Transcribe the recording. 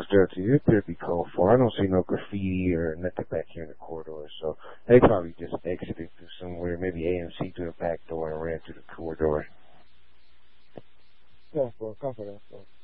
dirty. It appears to be code 4. I don't see no graffiti or nothing back here in the corridor, so they probably just exited through somewhere, maybe AMC through the back door and ran through the corridor. Yeah, for confidence.